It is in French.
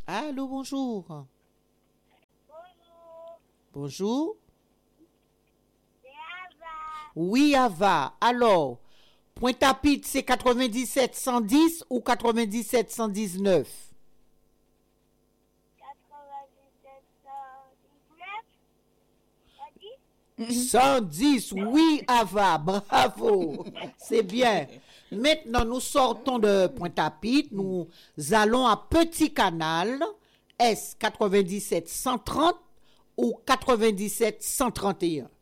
Allô, bonjour. Bonjour, Bonjour. c'est Ava. Oui, Ava. Alors, Pointe-à-Pitre, c'est 97 110 ou 97 119? 97, 119, t'as dit? 110, oui, Ava. Bravo. C'est bien. Maintenant, nous sortons de Pointe-à-Pitre. Nous allons à Petit Canal. Est 97 130 ou 97 131?